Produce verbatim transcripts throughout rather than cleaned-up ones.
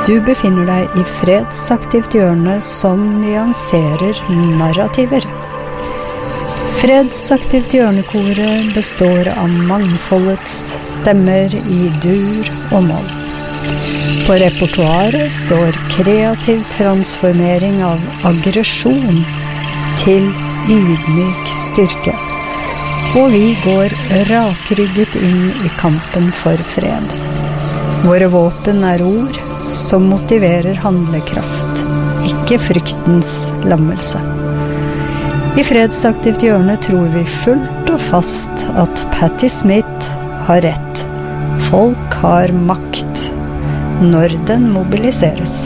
Du befinner deg i fredsaktivt hjørne som nyanserer narrativer. Fredsaktivt hjørnekoret består av mangfoldets stemmer i dur og moll. På repertoaret står kreativ transformering av aggresjon til ydmyk styrke. Og vi går rakrygget inn i kampen for fred. Våre våpen er ord som motiverer handlekraft, ikke fryktens lammelse. I fredsaktivt hjørne tror vi fullt og fast at Patti Smith har rett. Folk har makt når den mobiliseres.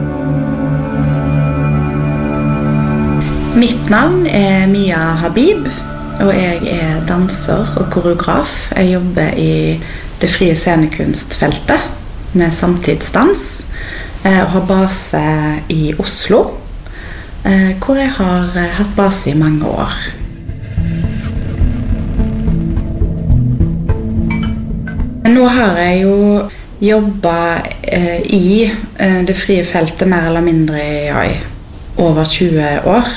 Mitt navn er Mia Habib, og jeg er danser og koreograf. Jeg jobber i det frie scenekunstfeltet med samtidsdans, og har base i Oslo, hvor jeg har hatt base i mange år. Nå har jeg jo jobbet i det frie feltet mer eller mindre i over tjue år.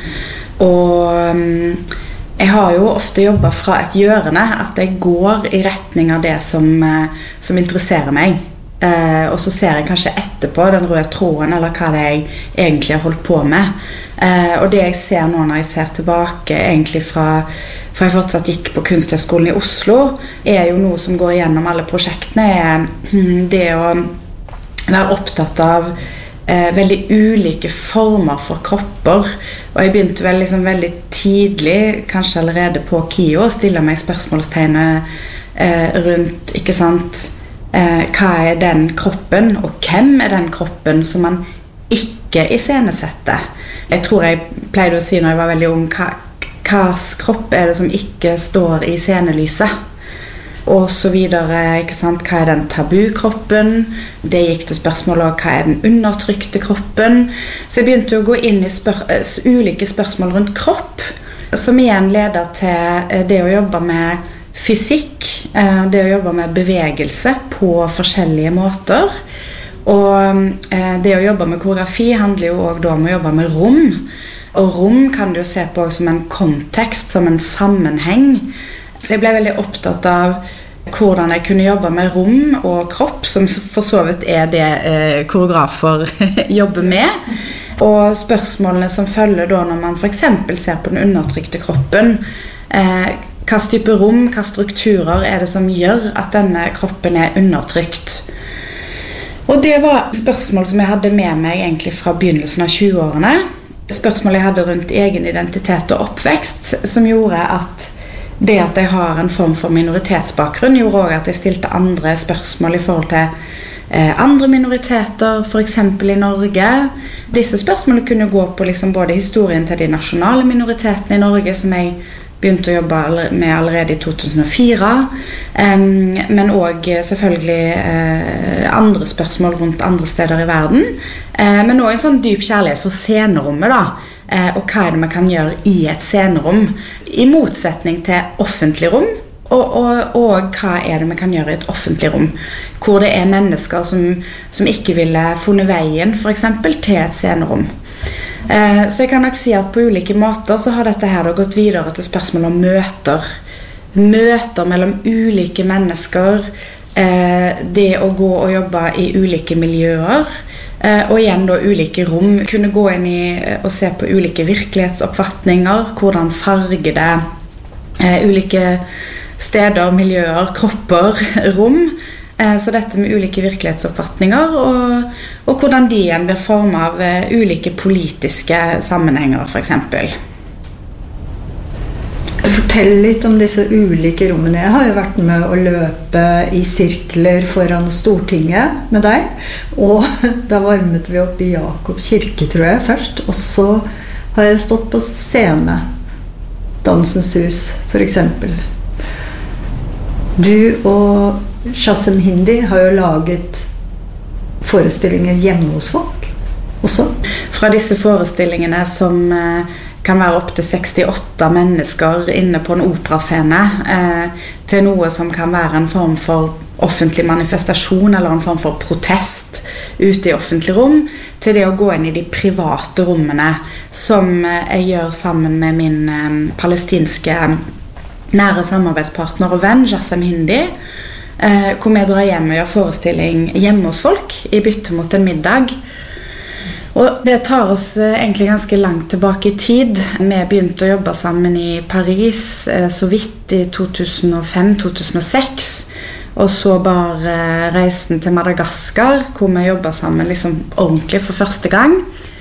Og jeg har jo ofte jobbet fra et hjørne, at jeg går i retning av det som, som interesserer meg. Eh, og så ser jeg kanskje etterpå den røde tråden, eller hva det er jeg egentlig har holdt på med. Eh, og det jeg ser nå når jeg ser tilbake, egentlig fra, fra jeg fortsatt gikk på Kunsthøgskolen i Oslo, er jo noe som går igjennom alle prosjektene, er det å være opptatt av eh, veldig ulike former for kropper. Og jeg begynte vel liksom veldig tidlig, kanskje allerede på KIO, å stille meg spørsmålstegnet eh, rundt, ikke sant, Eh, hva er den kroppen, og hvem er den kroppen som man ikke iscenesetter? Jeg tror jeg pleide å si når jeg var veldig ung, hva, hvilken kropp er det som ikke står i scenelyset? Og så videre, ikke sant? Hva er den tabukroppen? Det gikk til spørsmålet, hva er den undertrykte kroppen? Så jeg begynte å gå inn i spør ulike spørsmål rundt kropp, som igjen leder til det å jobbe med fysikk, det å jobbe med bevegelse på forskjellige måter. Og det å jobbe med koreografi handler jo også om å jobbe med rom. Og rom kan du jo se på som en kontekst, som en sammenheng. Så jeg ble veldig opptatt av hvordan jeg kunne jobbe med rom og kropp, som for så vidt er det koreografer jobber med. Og spørsmålene som følger da når man for eksempel ser på den undertrykte kroppen, hva type rom, hva strukturer er det som gjør at denne kroppen er undertrykt? Og det var spørsmål som jeg hadde med meg egentlig fra begynnelsen av tjue-årene. Spørsmål jeg hadde rundt egen identitet og oppvekst, som gjorde at det at jeg har en form for minoritetsbakgrunn, gjorde også at jeg stilte andre spørsmål i forhold til eh, andre minoriteter, for eksempel i Norge. Disse spørsmålene kunne gå på liksom både historien til de nasjonale minoritetene i Norge, som jeg begynte å jobbe med allerede i to tusen og fire, um, men også selvfølgelig uh, andre spørsmål rundt andre steder i verden, uh, men også en sånn dyp kjærlighet for scenerommet da, uh, og hva er det man kan gjøre i et scenerom, i motsetning til offentlig rom, og, og, og hva er det man kan gjøre i et offentlig rom, hvor det er mennesker som, som ikke ville funnet veien, for eksempel, til et scenerom. Så jeg kan nok si at på ulike måter så har dette her gått videre til spørsmål om møter. Møter mellom ulike mennesker, det å gå og jobbe i ulike miljøer, og igjen da ulike rom. Kunne gå inn i og se på ulike virkelighetsoppfatninger, hvordan farger det ulike steder, miljøer, kropper, rom. Så dette med ulike virkelighetsoppfatninger og, og hvordan de igjen blir formet av ulike politiske sammenhenger for eksempel. Fortell litt om disse ulike rommene. Jeg har jo vært med å løpe i sirkler foran Stortinget med deg, og da varmet vi opp i Jakob kirke, tror jeg, først, og så har jeg stått på scene, Dansens hus, for eksempel. Du og Shazem Hindi har jo laget forestillinger hjemme hos folk også. Fra disse forestillingene som kan være opp til sekstiåtte mennesker inne på en operascene, eh, til noe som kan være en form for offentlig manifestasjon eller en form for protest ute i offentlig rom, til det å gå inn i de private rommene som jeg gjør sammen med min eh, palestinske nære samarbeidspartner og venn, Jassem Hindi, eh, hvor vi drar hjem og gjør forestilling hjemme hos folk i bytte mot en middag. Og det tar oss egentlig ganske langt tilbake i tid. Vi begynte å jobbe sammen i Paris så vidt i to tusen og fem til to tusen og seks. Og så bare reisen til Madagaskar, hvor vi jobbet sammen liksom ordentlig for første gang.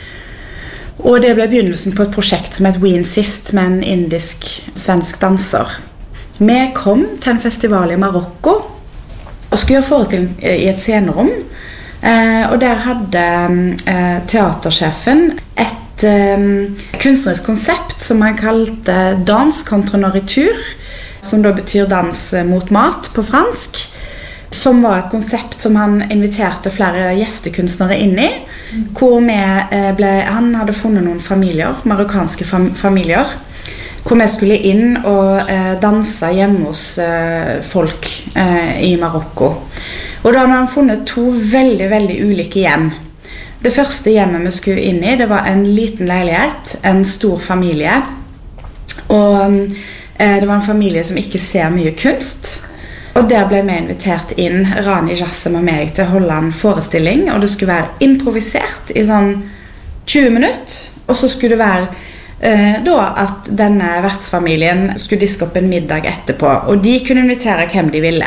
Og det ble begynnelsen på et prosjekt som het We Insist, med en indisk-svensk danser. Vi kom til en festival i Marokko og skulle gjøre forestilling i et scenerom. Eh, og der hadde eh, teatersjefen et eh, kunstnerisk konsept som han kalte dans contre nourriture, som da betyr dans mot mat på fransk, som var et konsept som han inviterte flere gjestekunstnere inn i, hvor vi eh, ble, han hadde funnet noen familier, marokkanske fam, familier, hvor vi skulle inn og eh, danse hjemme hos eh, folk eh, i Marokko. Og da hadde han funnet to veldig, veldig ulike hjem. Det første hjemmet vi skulle inn i, det var en liten leilighet, en stor familie. Og eh, det var en familie som ikke ser mye kunst. Og der ble vi invitert inn, Rani Jassem og meg, til å holde en forestilling. Og det skulle være improvisert i sånn tjue minutter. Og så skulle det være eh, da at denne vertsfamilien skulle diske opp en middag etterpå. Og de kunne invitere hvem de ville.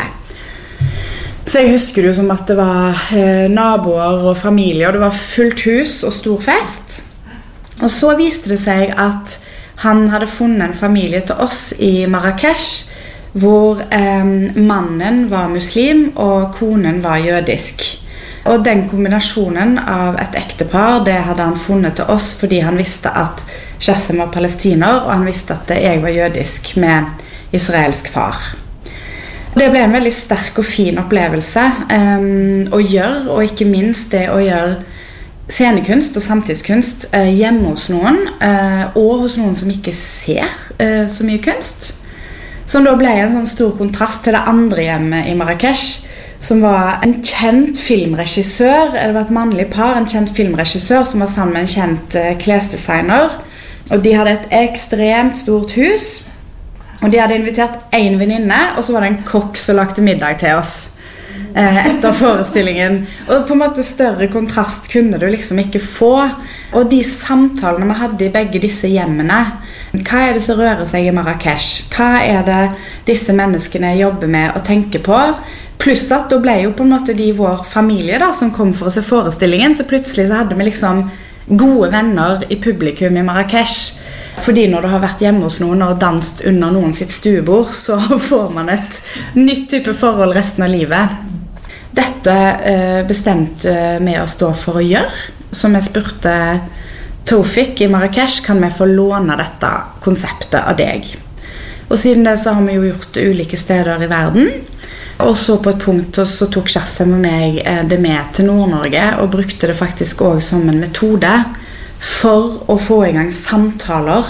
Så jeg husker det jo som at det var eh, naboer og familier, og det var fullt hus og stor fest. Og så viste det seg at han hadde funnet en familie til oss i Marrakesh, hvor eh, mannen var muslim og konen var jødisk. Og den kombinasjonen av et ektepar, det hadde han funnet til oss fordi han visste at Jassem var palestiner, og han visste at jeg var jødisk med israelsk far. Det ble en veldig sterk og fin opplevelse um, å gjøre, og ikke minst det å gjøre scenekunst og samtidskunst uh, hjemme hos noen, uh, og hos noen som ikke ser uh, så mye kunst. Som da ble en sånn stor kontrast til det andre hjemmet i Marrakesh, som var en kjent filmregissør, det var et mannlig par, en kjent filmregissør som var sammen med en kjent uh, klesdesigner, og de hadde et ekstremt stort hus. Og de hadde invitert en venninne, og så var det en kokk som lagde middag til oss eh, etter forestillingen. Og på en måte større kontrast kunne du liksom ikke få. Og de samtalene vi hadde i begge disse hjemmene, hva er det som rører seg i Marrakesh? Hva er det disse menneskene jobber med og tenker på? Pluss at da ble jo på en måte de vår familie da, som kom for å se forestillingen, så plutselig så hadde vi liksom gode venner i publikum i Marrakesh. Fordi når du har vært hjemme hos noen og danset under noen sitt stuebord, så får man et nytt type forhold resten av livet. Dette eh, bestemte vi å stå for å gjøre, som jeg spurte Tofik i Marrakesh, kan vi få låne dette konseptet av deg? Og siden det så har vi jo gjort det ulike steder i verden, og så på et punkt så tok Jassem og meg det med til Nord-Norge, og brukte det faktisk også som en metode, for å få i gang samtaler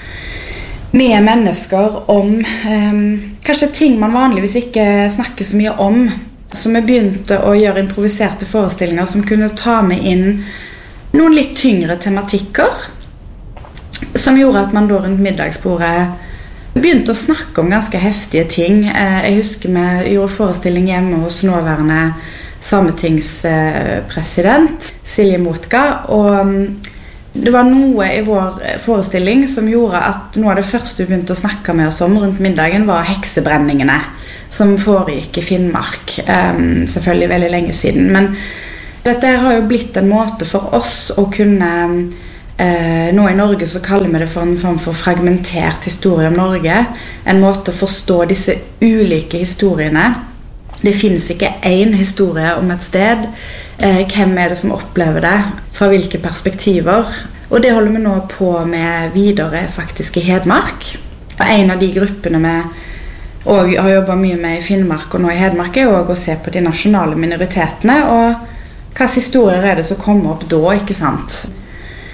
med mennesker om eh, kanskje ting man vanligvis ikke snakker så mye om. Så vi begynte å gjøre improviserte forestillinger som kunne ta med inn noen litt tyngre tematikker, som gjorde at man da rundt middagsbordet begynte å snakke om ganske heftige ting. Eh, jeg husker vi gjorde forestilling hjemme hos nåværende sametingspresident Silje Motka, og det var noe i vår forestilling som gjorde at noe av det første vi begynte å snakke med oss om rundt middagen var heksebrenningene som foregikk i Finnmark, um, selvfølgelig veldig lenge siden. Men dette har jo blitt en måte for oss å kunne, uh, nå i Norge så kaller vi det for en form for fragmentert historie om Norge, en måte å forstå disse ulike historiene. Det finnes ikke en historie om et sted. Eh, hvem er det som opplever det? Fra hvilke perspektiver? Og det holder vi nå på med videre faktisk i Hedmark. Og en av de gruppene vi og har jobbet mye med i Finnmark og nå i Hedmark er også å se på de nasjonale minoritetene, og hva historier er det som kommer opp da, ikke sant?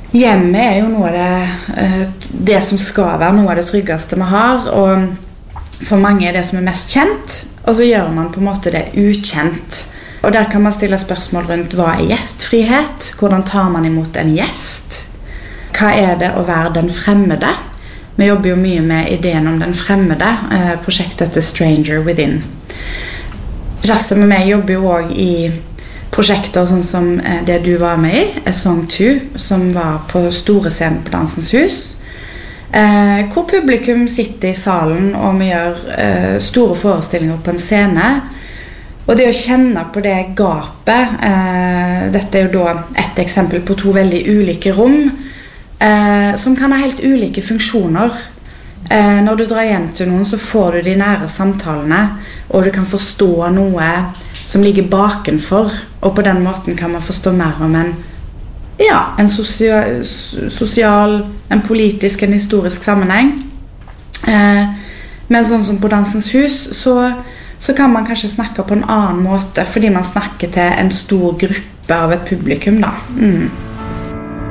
Hjemmet er jo noe av det, det som skal være noe av det tryggeste vi har, og for mange er det som er mest kjent, og så gjør man på en måte det ukjent. Og der kan man stille spørsmål rundt hva er gjestfrihet? Hvordan tar man imot en gjest? Hva er det å være den fremmede? Vi jobber jo mye med ideen om den fremmede, eh, prosjektet til Stranger Within. Jasse med meg jobber jo også i prosjekter sånn som eh, det du var med i, A Song to, som var på store scenen på Dansens Hus, eh, hvor publikum sitter i salen og vi gjør eh, store forestillinger på en scene. Og det å kjenne på det gapet, eh, dette er jo da et eksempel på to veldig ulike rom, Eh, som kan ha helt ulike funksjoner. Eh, når du drar hjem til noen så får du de nære samtalene, og du kan forstå noe som ligger bakenfor, og på den måten kan man forstå mer om en, ja, en sosial, sosial, en politisk, en historisk sammenheng. Eh, men sånn som på Dansens Hus, så, så kan man kanskje snakke på en annen måte, fordi man snakker til en stor gruppe av et publikum da. Mm.